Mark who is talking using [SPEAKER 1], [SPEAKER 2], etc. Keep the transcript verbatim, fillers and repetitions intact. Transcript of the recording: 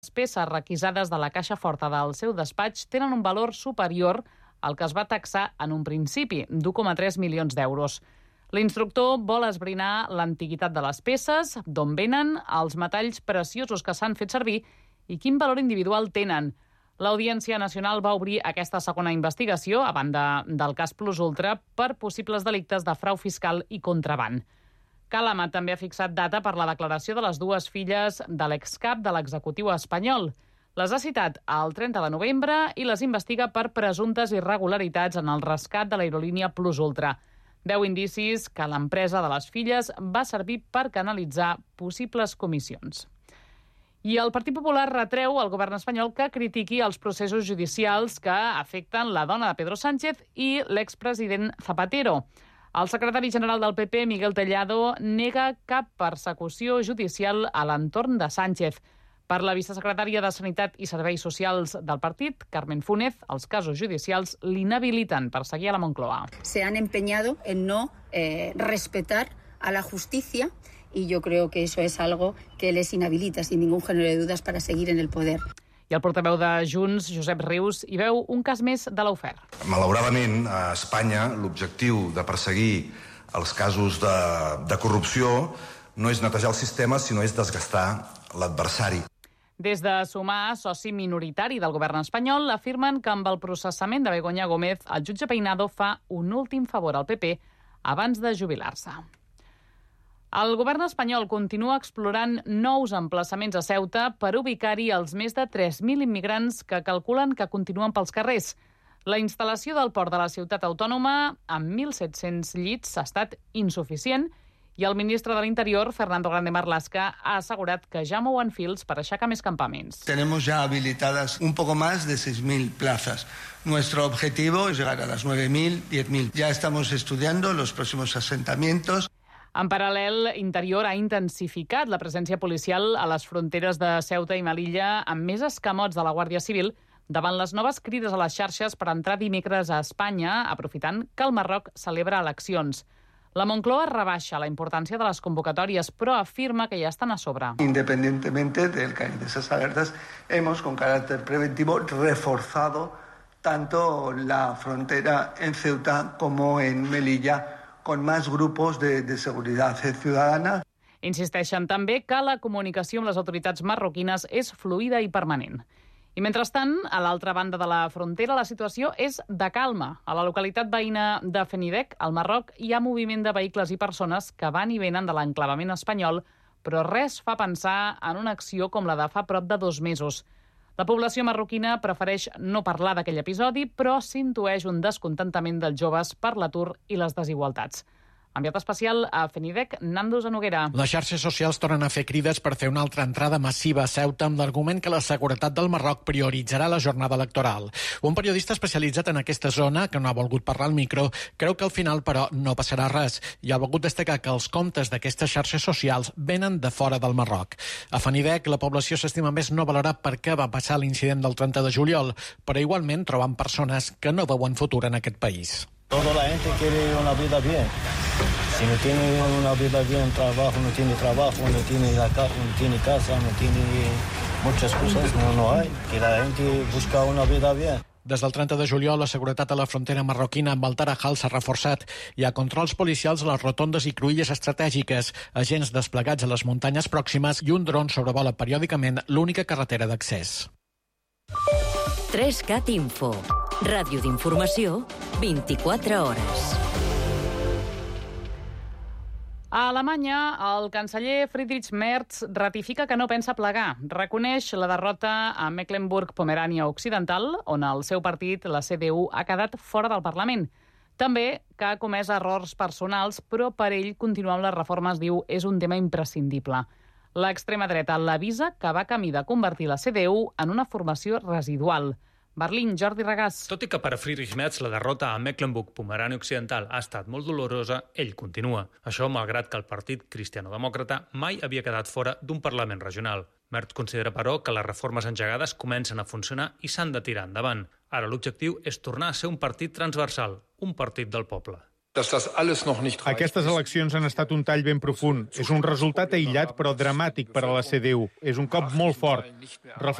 [SPEAKER 1] peces requisades de la caixa forta del seu despatx tenen un valor superior al que es va taxar en un principi, d'u coma tres milions d'euros. L'instructor vol esbrinar l'antiguitat de les peces, d'on venen, els metalls preciosos que s'han fet servir i quin valor individual tenen. L'Audiència Nacional va obrir aquesta segona investigació, a banda del cas Plus Ultra, per possibles delictes de frau fiscal i contraban. Calama també ha fixat data per la declaració de les dues filles de l'excap de l'executiu espanyol. Les ha citat el trenta de novembre i les investiga per presumptes irregularitats en el rescat de l'aerolínia Plus Ultra. Deu indicis que l'empresa de les filles va servir per canalitzar possibles comissions. I el Partit Popular retreu al govern espanyol que critiqui els processos judicials que afecten la dona de Pedro Sánchez i l'expresident Zapatero. El secretari general del P P, Miguel Tellado, nega cap persecució judicial a l'entorn de Sánchez. Per la vicesecretària de Sanitat i Serveis Socials del partit, Carmen Fúnez, els casos judicials l'inhabiliten per seguir a la Moncloa.
[SPEAKER 2] Se han empeñado en no eh, respetar a la justicia y yo creo que eso es algo que les inhabilita sin ningún género de dudas para seguir en el poder.
[SPEAKER 1] I el portaveu de Junts, Josep Rius, hi veu un cas més de l'Aufer.
[SPEAKER 3] Malauradament, a Espanya, l'objectiu de perseguir els casos de, de corrupció no és netejar el sistema, sinó és desgastar l'adversari.
[SPEAKER 1] Des de Sumar, soci minoritari del govern espanyol, afirmen que amb el processament de Begoña Gómez, el jutge Peinado fa un últim favor al P P abans de jubilar-se. El govern espanyol continua explorant nous emplaçaments a Ceuta per ubicar-hi els més de tres mil immigrants que calculen que continuen pels carrers. La instal·lació del port de la ciutat autònoma, amb mil set-cents llits, ha estat insuficient i el ministre de l'Interior, Fernando Grande Marlaska, ha assegurat que ja mouen fils per aixecar més campaments.
[SPEAKER 4] Tenemos ya habilitadas un poco más de seis mil plazas. Nuestro objetivo es llegar a las nueve mil, diez mil. Ya estamos estudiando los próximos asentamientos.
[SPEAKER 1] En paral·lel, Interior ha intensificat la presència policial a les fronteres de Ceuta i Melilla amb més escamots de la Guàrdia Civil davant les noves crides a les xarxes per entrar dimecres a Espanya, aprofitant que el Marroc celebra eleccions. La Moncloa rebaixa la importància de les convocatòries, però afirma que ja estan a sobre.
[SPEAKER 4] Independientemente del caer de esas alertas, hemos, con carácter preventivo, reforzado tanto la frontera en Ceuta como en Melilla, con más grupos de, de seguridad ciudadana.
[SPEAKER 1] Insisteixen també que la comunicació amb les autoritats marroquines és fluida i permanent. I mentrestant, a l'altra banda de la frontera, la situació és de calma. A la localitat veïna de Fenidec, al Marroc, hi ha moviment de vehicles i persones que van i venen de l'enclavament espanyol, però res fa pensar en una acció com la de fa prop de dos mesos. La població marroquina prefereix no parlar d'aquell episodi, però s'intueix un descontentament dels joves per l'atur i les desigualtats. Enviat especial a Fenidec, Nando Zanoguera.
[SPEAKER 5] Les xarxes socials tornen a fer crides per fer una altra entrada massiva a Ceuta amb l'argument que la seguretat del Marroc prioritzarà la jornada electoral. Un periodista especialitzat en aquesta zona, que no ha volgut parlar al micro, creu que al final, però, no passarà res i ha volgut destacar que els comptes d'aquestes xarxes socials venen de fora del Marroc. A Fenidec, la població s'estima més no valorar per què va passar l'incident del trenta de juliol, però igualment troben persones que no veuen futur en aquest país.
[SPEAKER 6] Toda la gente quiere una vida bien. Si no tiene una vida bien, trabajo, no tiene trabajo, no tiene, la ca- no tiene casa, no tiene muchas cosas, no, no hay. Que la gente busca una vida bien.
[SPEAKER 5] Des del trenta de juliol, la seguretat a la frontera marroquina amb el Tarajal s'ha reforçat. Hi ha controls policials a les rotondes i cruïlles estratègiques, agents desplegats a les muntanyes pròximes i un dron sobrevola periòdicament l'única carretera d'accés.
[SPEAKER 7] tres cat Info. Ràdio d'informació, vint-i-quatre hores.
[SPEAKER 1] A Alemanya, el canceller Friedrich Merz ratifica que no pensa plegar. Reconeix la derrota a Mecklenburg-Pomerània Occidental, on el seu partit, la C D U, ha quedat fora del Parlament. També que ha comès errors personals, però per ell continuar amb les reformes, diu, és un tema imprescindible. L'extrema dreta l'avisa que va camí de convertir la C D U en una formació residual. Berlín, Jordi Regàs.
[SPEAKER 8] Tot i que per a Friedrich Merz la derrota a Mecklenburg-Pomerània Occidental ha estat molt dolorosa, ell continua. Això malgrat que el partit cristiano-demòcrata mai havia quedat fora d'un Parlament regional. Merz considera, però, que les reformes engegades comencen a funcionar i s'han de tirar endavant. Ara l'objectiu és tornar a ser un partit transversal, un partit del poble.
[SPEAKER 9] Aquestes eleccions han estat un tall ben profund. És un resultat aïllat però dramàtic per a la C D U. És un cop molt fort.